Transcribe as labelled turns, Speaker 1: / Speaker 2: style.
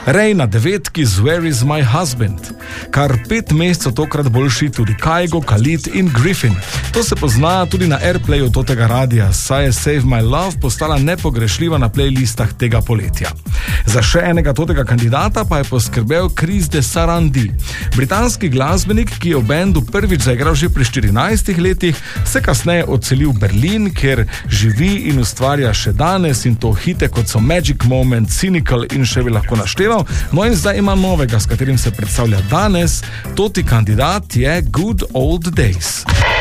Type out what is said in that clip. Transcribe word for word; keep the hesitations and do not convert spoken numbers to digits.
Speaker 1: Ray na devetki z Where is my husband? Kar pet mesecev tokrat boljši tudi Kygo, Khalid in Griffin. To se pozna tudi na airplayu totega radija, saj je Save My Love postala nepogrešljiva na playlistah tega poletja. Za še enega totega kandidata pa je poskrbel Chris de Sarandi. Britanski glasbenik, ki je v bendu prvič zaigral že pri štirinajstih letih, se kasneje odselil v Berlin, kjer živi in ustvarja še danes, in to hite kot so Magic Moment, Cynical in še bi lahko našteval. No in zdaj ima novega, s katerim se predstavlja danes. Toti kandidat je Good Old Days.